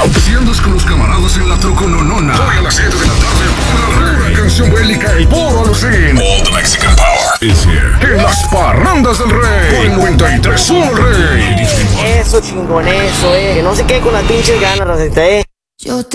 Si andas con los camaradas en la trocononona, hoy a las 7 de la tarde, pura canción bélica y puro alucín. All the Mexican power is here. En las parrandas del rey, por el 93.1 Rey. Eso chingón, eso, que no se quede con las pinches ganas, Rosita, Yo te